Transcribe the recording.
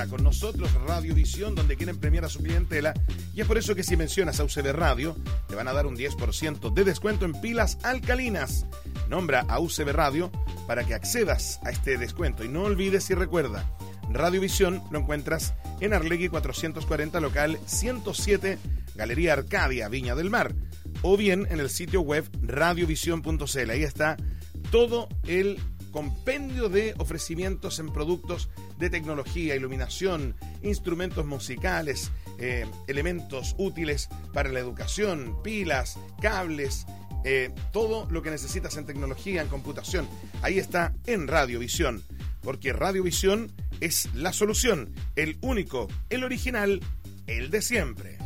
Con nosotros Radiovisión, donde quieren premiar a su clientela, y es por eso que si mencionas a UCB Radio te van a dar un 10% de descuento en pilas alcalinas. Nombra a UCB Radio para que accedas a este descuento y no olvides y recuerda, Radiovisión lo encuentras en Arlegui 440, local 107, Galería Arcadia, Viña del Mar, o bien en el sitio web radiovision.cl. Ahí está todo el compendio de ofrecimientos en productos de tecnología, iluminación, instrumentos musicales, elementos útiles para la educación, pilas, cables, todo lo que necesitas en tecnología, en computación. Ahí está en Radiovisión, porque Radiovisión es la solución, el único, el original, el de siempre.